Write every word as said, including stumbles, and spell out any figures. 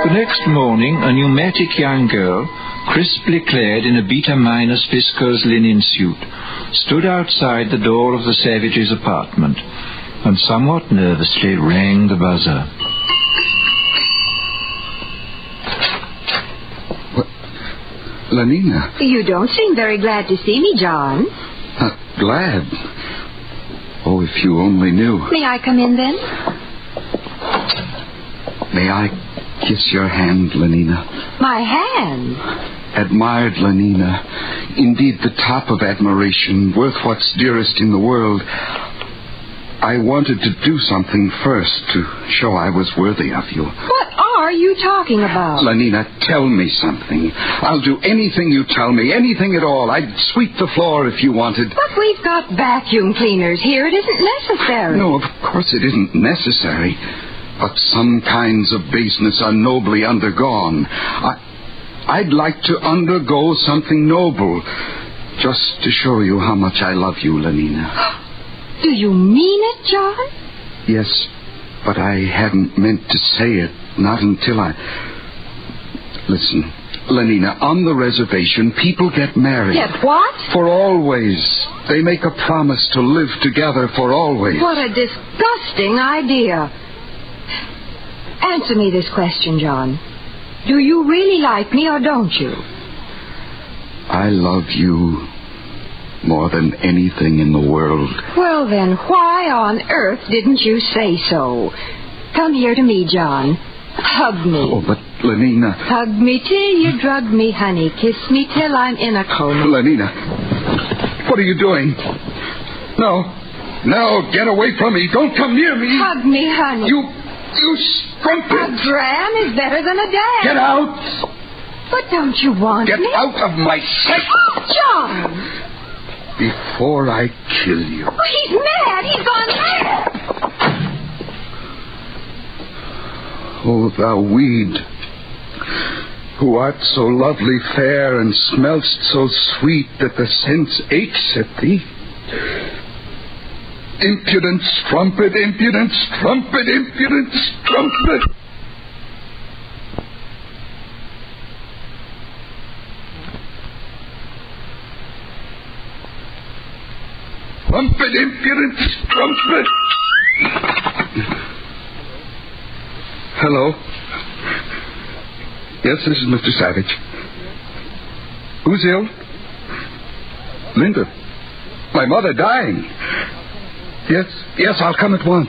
The next morning, a pneumatic young girl, crisply clad in a beta minus viscose linen suit, stood outside the door of the Savages' apartment and somewhat nervously rang the buzzer. What? Lenina? You don't seem very glad to see me, John. Not glad? Oh, if you only knew. May I come in, then? May I kiss your hand, Lenina? My hand? Admired, Lenina. Indeed, the top of admiration, worth what's dearest in the world. I wanted to do something first to show I was worthy of you. What are you talking about? Lenina, tell me something. I'll do anything you tell me, anything at all. I'd sweep the floor if you wanted. But we've got vacuum cleaners here. It isn't necessary. No, of course it isn't necessary. But some kinds of baseness are nobly undergone. I, I'd like to undergo something noble, just to show you how much I love you, Lenina. Do you mean it, John? Yes, but I hadn't meant to say it, not until I... Listen, Lenina, on the reservation, people get married. Get what? For always. They make a promise to live together for always. What a disgusting idea. Answer me this question, John. Do you really like me or don't you? I love you more than anything in the world. Well, then, why on earth didn't you say so? Come here to me, John. Hug me. Oh, but, Lenina... Hug me till you drug me, honey. Kiss me till I'm in a coma. Lenina, what are you doing? No. No, get away from me. Don't come near me. Hug me, honey. You... You strumpet. A dram is better than a dam. Get out. But don't you want Get me? Get out of my sight. John. Before I kill you. Oh, he's mad. He's gone mad. Oh, thou weed, who art so lovely fair and smell'st so sweet that the sense aches at thee. Impudent strumpet, impudent strumpet, impudent strumpet. Strumpet, impudent strumpet. Hello. Yes, this is Mister Savage. Who's ill? Linda. My mother dying. Yes, yes, I'll come at once.